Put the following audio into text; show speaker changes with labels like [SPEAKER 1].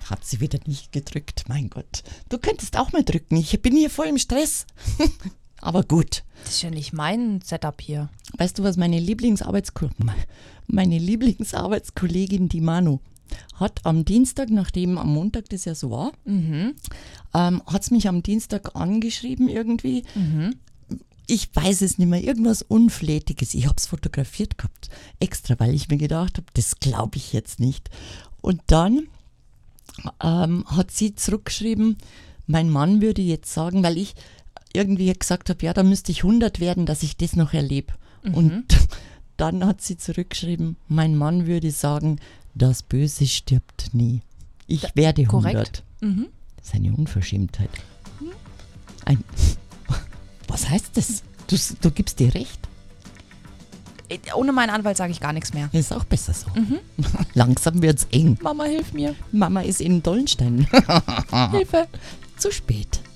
[SPEAKER 1] Hat sie wieder nicht gedrückt, mein Gott. Du könntest auch mal drücken, ich bin hier voll im Stress. Aber gut.
[SPEAKER 2] Das ist ja nicht mein Setup hier.
[SPEAKER 1] Weißt du, was meine Lieblingsarbeitskollegin, die Manu, hat am Dienstag, nachdem am Montag das ja so war, hat es mich am Dienstag angeschrieben irgendwie. Ich weiß es nicht mehr, irgendwas Unflätiges. Ich habe es fotografiert gehabt, extra, weil ich mir gedacht habe, das glaube ich jetzt nicht. Und dann hat sie zurückgeschrieben, mein Mann würde jetzt sagen, weil ich irgendwie gesagt habe, ja, da müsste ich 100 werden, dass ich das noch erlebe. Und dann hat sie zurückgeschrieben, mein Mann würde sagen, das Böse stirbt nie. Ich werde 100.
[SPEAKER 2] Korrekt.
[SPEAKER 1] Das ist eine Unverschämtheit. Was heißt das? Du gibst dir recht.
[SPEAKER 2] Ohne meinen Anwalt sage ich gar nichts mehr.
[SPEAKER 1] Ist auch besser so. Langsam wird's eng.
[SPEAKER 2] Mama, hilf mir.
[SPEAKER 1] Mama ist in Dollenstein.
[SPEAKER 2] Hilfe.
[SPEAKER 1] Zu spät.